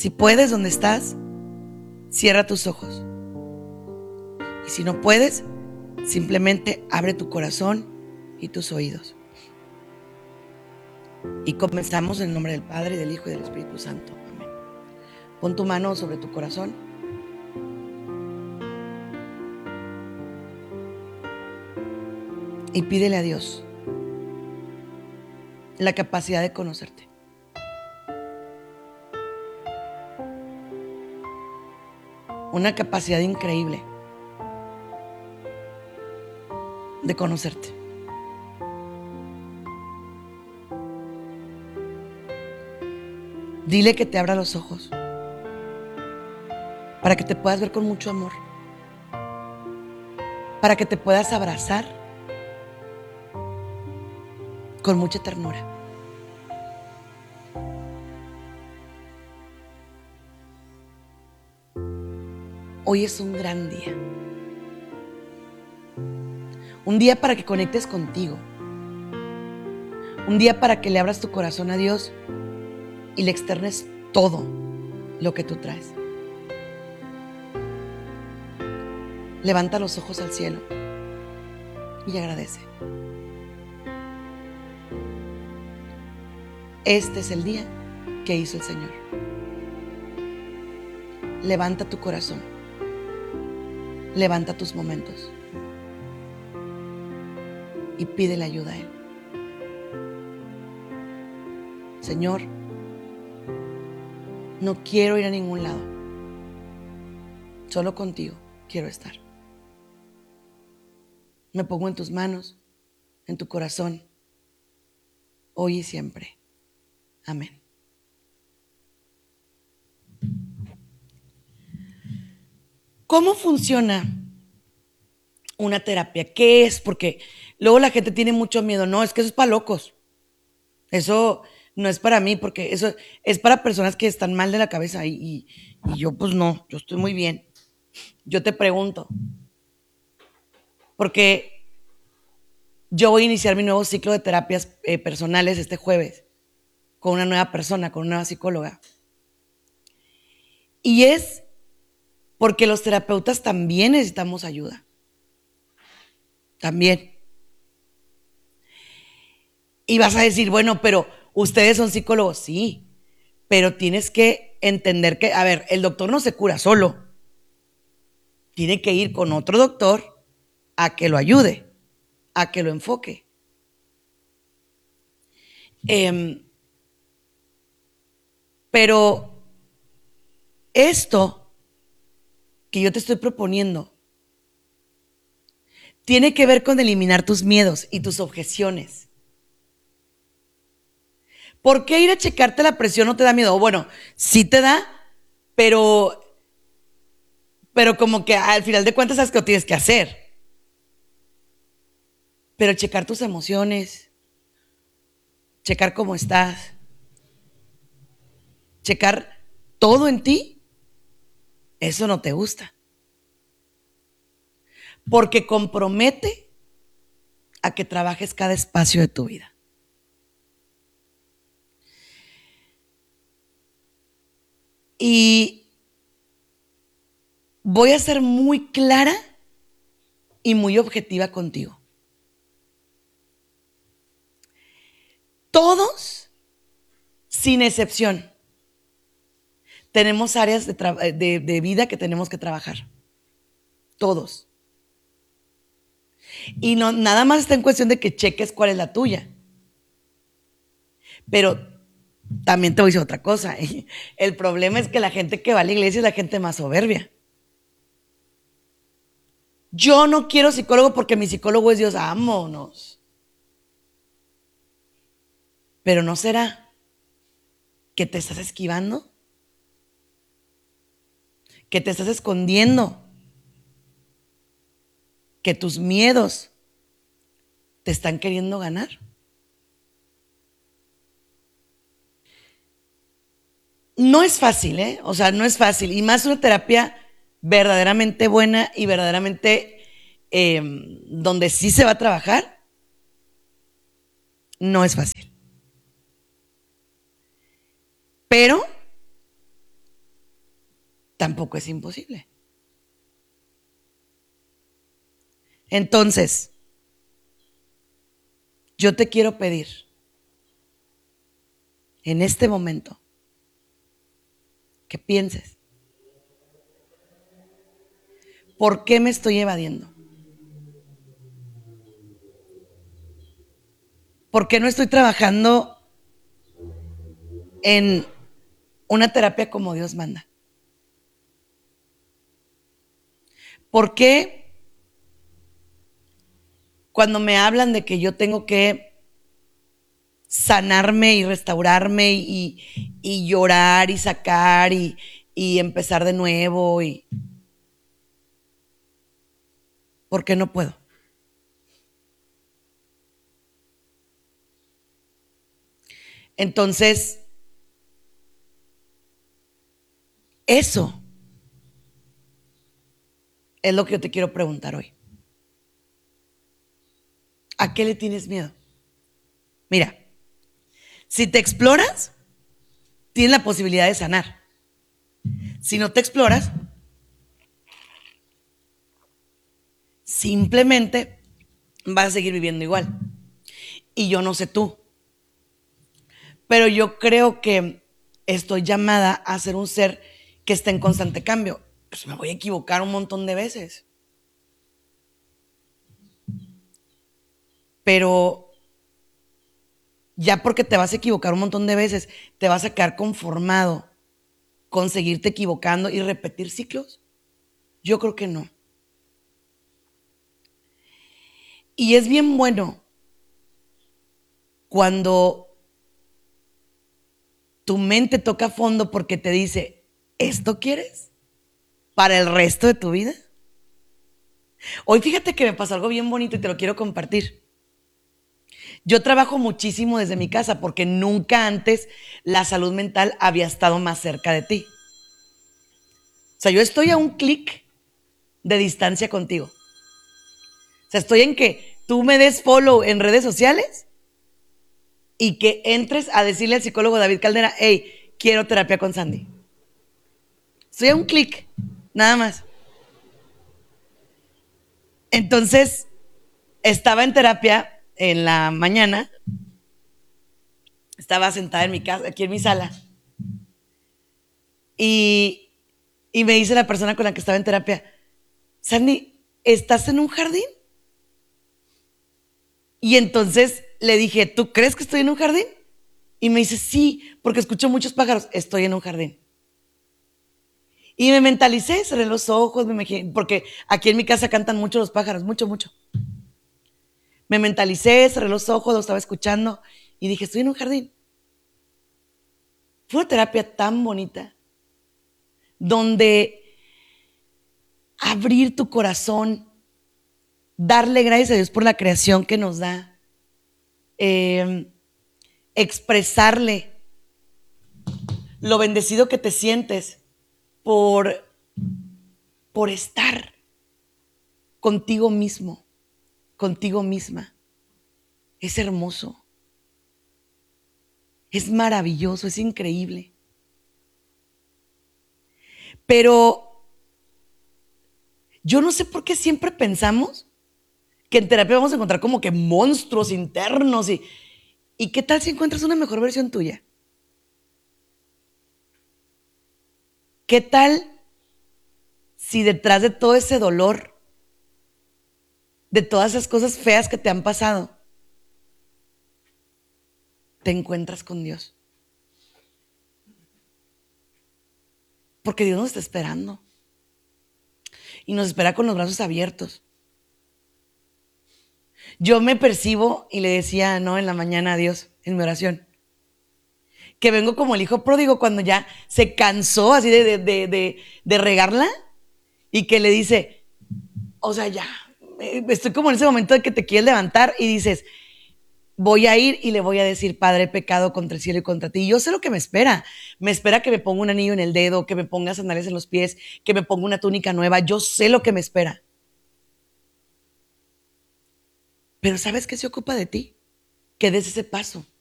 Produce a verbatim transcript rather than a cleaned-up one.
Si puedes, donde estás, cierra tus ojos. Y si no puedes, simplemente abre tu corazón y tus oídos. Y comenzamos en el nombre del Padre, del Hijo y del Espíritu Santo. Amén. Pon tu mano sobre tu corazón. Y pídele a Dios la capacidad de conocerte. Una capacidad increíble de conocerte. Dile que te abra los ojos para que te puedas ver con mucho amor, para que te puedas abrazar con mucha ternura. Hoy es un gran día. Un día para que conectes contigo. Un día para que le abras tu corazón a Dios y le externes todo lo que tú traes. Levanta los ojos al cielo y agradece. Este es el día que hizo el Señor. Levanta tu corazón. Levanta tus momentos y pídele ayuda a Él. Señor, no quiero ir a ningún lado. Solo contigo quiero estar. Me pongo en tus manos, en tu corazón, hoy y siempre. Amén. ¿Cómo funciona una terapia? ¿Qué es? Porque luego la gente tiene mucho miedo. No, es que eso es para locos. Eso no es para mí, porque eso es para personas que están mal de la cabeza. Y, y, y yo pues no, yo estoy muy bien. Yo te pregunto, porque yo voy a iniciar mi nuevo ciclo de terapias eh, personales este jueves con una nueva persona, con una nueva psicóloga. Y es porque los terapeutas también necesitamos ayuda. También. Y vas a decir, bueno, pero ustedes son psicólogos. Sí, pero tienes que entender que, a ver, el doctor no se cura solo. Tiene que ir con otro doctor a que lo ayude, a que lo enfoque. Eh, pero esto que yo te estoy proponiendo tiene que ver con eliminar tus miedos y tus objeciones. ¿Por qué ir a checarte la presión no te da miedo? Bueno, sí te da, pero, pero como que al final de cuentas sabes que lo tienes que hacer. Pero checar tus emociones, checar cómo estás, checar todo en ti, eso no te gusta. Porque compromete a que trabajes cada espacio de tu vida. Y voy a ser muy clara y muy objetiva contigo. Todos, sin excepción, tenemos áreas de, tra- de, de vida que tenemos que trabajar. Todos. Y no, nada más está en cuestión de que cheques cuál es la tuya. Pero también te voy a decir otra cosa. El problema es que la gente que va a la iglesia es la gente más soberbia. Yo no quiero psicólogo porque mi psicólogo es Dios. Vámonos. Pero ¿no será que te estás esquivando? ¿Que te estás escondiendo? ¿Que tus miedos te están queriendo ganar? No es fácil, ¿eh? O sea, no es fácil. Y más una terapia verdaderamente buena y verdaderamente eh, donde sí se va a trabajar, no es fácil. Pero tampoco es imposible. Entonces, yo te quiero pedir en este momento que pienses, ¿por qué me estoy evadiendo? ¿Por qué no estoy trabajando en una terapia como Dios manda? ¿Por qué cuando me hablan de que yo tengo que sanarme y restaurarme y, y llorar y sacar y, y empezar de nuevo? Y, ¿por qué no puedo? Entonces, eso es lo que yo te quiero preguntar hoy. ¿A qué le tienes miedo? Mira, si te exploras, tienes la posibilidad de sanar. Si no te exploras, simplemente vas a seguir viviendo igual. Y yo no sé tú, pero yo creo que estoy llamada a ser un ser que está en constante cambio. Pues me voy a equivocar un montón de veces. Pero ya porque te vas a equivocar un montón de veces, te vas a quedar conformado con seguirte equivocando y repetir ciclos. Yo creo que no. Y es bien bueno cuando tu mente toca fondo porque te dice, ¿esto quieres para el resto de tu vida? Hoy fíjate que me pasó algo bien bonito y te lo quiero compartir. Yo trabajo muchísimo desde mi casa porque nunca antes la salud mental había estado más cerca de ti. O sea, yo estoy a un clic de distancia contigo. O sea, estoy en que tú me des follow en redes sociales y que entres a decirle al psicólogo David Caldera, hey, quiero terapia con Sandy. Estoy a un clic, nada más. Entonces, estaba en terapia en la mañana, estaba sentada en mi casa, aquí en mi sala, y, y me dice la persona con la que estaba en terapia, Sandy, ¿estás en un jardín? Y entonces le dije, ¿tú crees que estoy en un jardín? Y me dice, sí, porque escucho muchos pájaros, estoy en un jardín. Y me mentalicé, cerré los ojos, me imaginé, porque aquí en mi casa cantan mucho los pájaros, mucho, mucho. Me mentalicé, cerré los ojos, lo estaba escuchando y dije, estoy en un jardín. Fue una terapia tan bonita, donde abrir tu corazón, darle gracias a Dios por la creación que nos da, eh, expresarle lo bendecido que te sientes por, por estar contigo mismo, contigo misma. Es hermoso, es maravilloso, es increíble. Pero yo no sé por qué siempre pensamos que en terapia vamos a encontrar como que monstruos internos y, ¿y qué tal si encuentras una mejor versión tuya? ¿Qué tal si detrás de todo ese dolor, de todas esas cosas feas que te han pasado, te encuentras con Dios? Porque Dios nos está esperando. Y nos espera con los brazos abiertos. Yo me percibo y le decía, no, en la mañana a Dios, en mi oración, que vengo como el hijo pródigo cuando ya se cansó así de, de, de, de, de regarla y que le dice, o sea, ya, estoy como en ese momento de que te quieres levantar y dices, voy a ir y le voy a decir, Padre, he pecado contra el cielo y contra ti. Y yo sé lo que me espera. Me espera que me ponga un anillo en el dedo, que me ponga sandalias en los pies, que me ponga una túnica nueva. Yo sé lo que me espera. Pero ¿sabes qué se ocupa de ti? Que des ese paso.